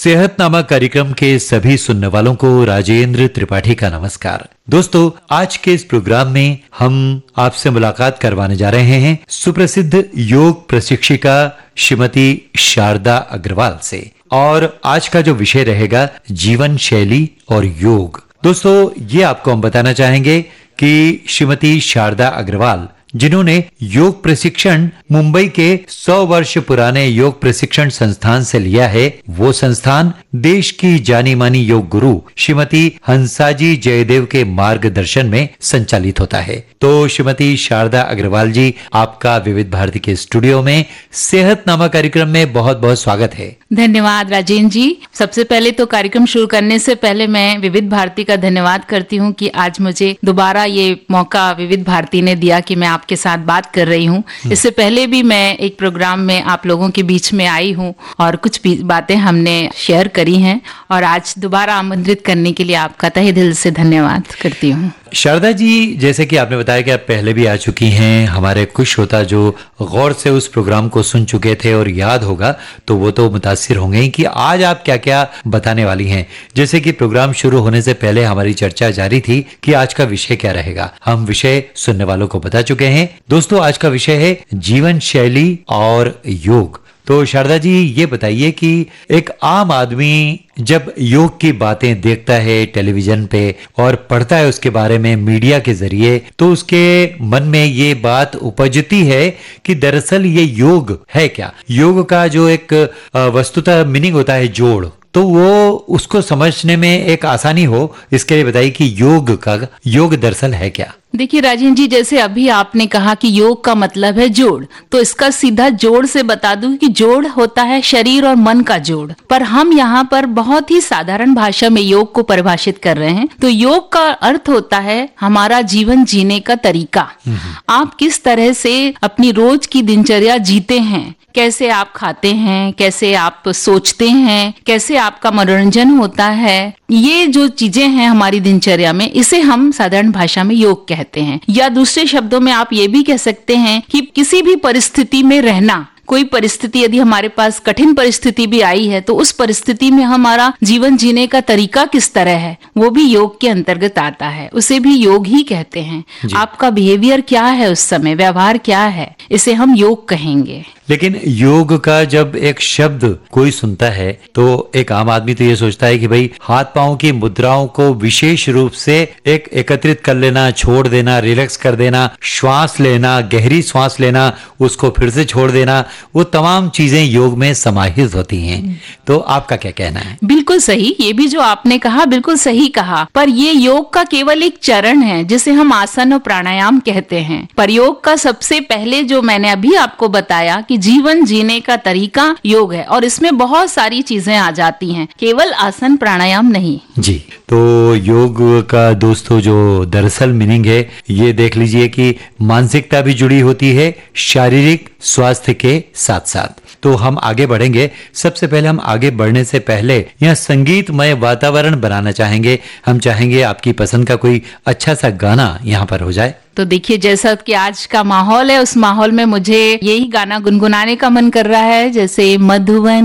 सेहतनामा कार्यक्रम के सभी सुनने वालों को राजेंद्र त्रिपाठी का नमस्कार। दोस्तों, आज के इस प्रोग्राम में हम आपसे मुलाकात करवाने जा रहे हैं सुप्रसिद्ध योग प्रशिक्षिका श्रीमती शारदा अग्रवाल से, और आज का जो विषय रहेगा जीवन शैली और योग। दोस्तों, ये आपको हम बताना चाहेंगे कि श्रीमती शारदा अग्रवाल, जिन्होंने योग प्रशिक्षण मुंबई के 100 वर्ष पुराने योग प्रशिक्षण संस्थान से लिया है, वो संस्थान देश की जानी मानी योग गुरु श्रीमती हंसाजी जयदेव के मार्गदर्शन में संचालित होता है। तो श्रीमती शारदा अग्रवाल जी, आपका विविध भारती के स्टूडियो में सेहतनामा कार्यक्रम में बहुत बहुत स्वागत है। धन्यवाद राजेंद्र जी। सबसे पहले तो कार्यक्रम शुरू करने से पहले मैं विविध भारती का धन्यवाद करती हूँ कि आज मुझे दोबारा ये मौका विविध भारती ने दिया कि मैं आपके साथ बात कर रही हूँ। इससे पहले भी मैं एक प्रोग्राम में आप लोगों के बीच में आई हूँ और कुछ भी बातें हमने शेयर करी हैं, और आज दोबारा आमंत्रित करने के लिए आपका तहे दिल से धन्यवाद करती हूँ। शारदा जी, जैसे कि आपने बताया कि आप पहले भी आ चुकी हैं, हमारे कुछ श्रोता जो गौर से उस प्रोग्राम को सुन चुके थे और याद होगा तो वो तो मुतासिर होंगे कि आज आप क्या क्या बताने वाली हैं। जैसे कि प्रोग्राम शुरू होने से पहले हमारी चर्चा जारी थी कि आज का विषय क्या रहेगा। हम विषय सुनने वालों को बता चुके हैं। दोस्तों, आज का विषय है जीवन शैली और योग। तो शारदा जी, ये बताइए कि एक आम आदमी जब योग की बातें देखता है टेलीविजन पे और पढ़ता है उसके बारे में मीडिया के जरिए, तो उसके मन में ये बात उपजती है कि दरअसल ये योग है क्या। योग का जो एक वस्तुतः मीनिंग होता है जोड़, तो वो उसको समझने में एक आसानी हो, इसके लिए बताइए कि योग दरअसल है क्या। देखिए राजेंद्र जी, जैसे अभी आपने कहा कि योग का मतलब है जोड़, तो इसका सीधा जोड़ से बता दूं कि जोड़ होता है शरीर और मन का जोड़। पर हम यहाँ पर बहुत ही साधारण भाषा में योग को परिभाषित कर रहे हैं। तो योग का अर्थ होता है हमारा जीवन जीने का तरीका। आप किस तरह से अपनी रोज की दिनचर्या जीते हैं, कैसे आप खाते हैं, कैसे आप सोचते हैं, कैसे आपका मनोरंजन होता है, ये जो चीजें हैं हमारी दिनचर्या में, इसे हम साधारण भाषा में योग कहते हैं। या दूसरे शब्दों में आप ये भी कह सकते हैं कि किसी भी परिस्थिति में रहना। कोई परिस्थिति यदि हमारे पास कठिन परिस्थिति भी आई है तो उस परिस्थिति में हमारा जीवन जीने का तरीका किस तरह है, वो भी योग के अंतर्गत आता है। उसे भी योग ही कहते हैं। आपका बिहेवियर क्या है उस समय, व्यवहार क्या है, इसे हम योग कहेंगे। लेकिन योग का जब एक शब्द कोई सुनता है तो एक आम आदमी तो ये सोचता है कि भाई हाथ पांव की मुद्राओं को विशेष रूप से एक एकत्रित कर लेना, छोड़ देना, रिलैक्स कर देना, श्वास लेना, गहरी श्वास लेना, उसको फिर से छोड़ देना, वो तमाम चीजें योग में समाहित होती हैं। तो आपका क्या कहना है? बिल्कुल सही, ये भी जो आपने कहा बिल्कुल सही कहा। पर ये योग का केवल एक चरण है जिसे हम आसन और प्राणायाम कहते हैं। पर योग का सबसे पहले जो मैंने अभी आपको बताया कि जीवन जीने का तरीका योग है, और इसमें बहुत सारी चीजें आ जाती हैं, केवल आसन प्राणायाम नहीं। जी, तो योग का दोस्तों जो दरअसल मीनिंग है, ये देख लीजिए कि मानसिकता भी जुड़ी होती है शारीरिक स्वास्थ्य के साथ साथ। तो हम आगे बढ़ेंगे। सबसे पहले हम आगे बढ़ने से पहले यह संगीतमय वातावरण बनाना चाहेंगे। हम चाहेंगे आपकी पसंद का कोई अच्छा सा गाना यहाँ पर हो जाए। तो देखिए, जैसा कि आज का माहौल है, उस माहौल में मुझे यही गाना गुनगुनाने का मन कर रहा है, जैसे मधुवन